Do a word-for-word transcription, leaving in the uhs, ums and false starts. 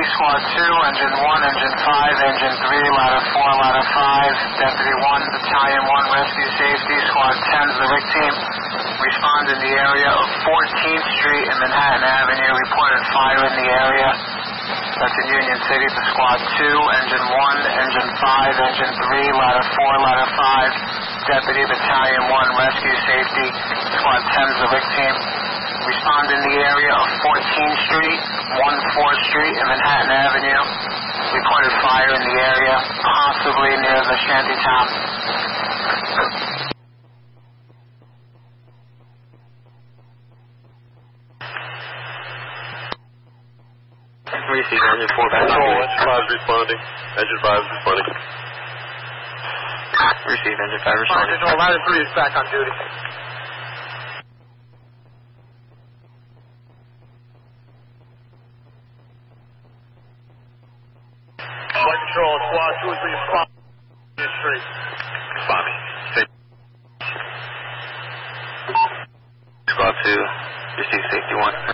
Squad two, Engine one, Engine five, Engine three, Ladder four, Ladder five, Deputy one, Battalion one, Rescue Safety, Squad ten, the R I C team. Respond in the area of fourteenth Street and Manhattan Avenue. Reported fire in the area. That's in Union City to Squad two, Engine one, Engine five, Engine three, Ladder four, Ladder five, Deputy Battalion one, Rescue Safety, Squad ten, the R I C team. Respond in the area of fourteenth Street, fourteenth Street, and Manhattan Avenue. Reported fire in the area, possibly near the shantytown. Receive Engine four back on duty. Engine five is responding. Engine five is responding. Receive Engine five responding. Engine Ladder three is back on duty. Flight control, squad two is responding. Union Street. Responding. Squad two, receive safety one.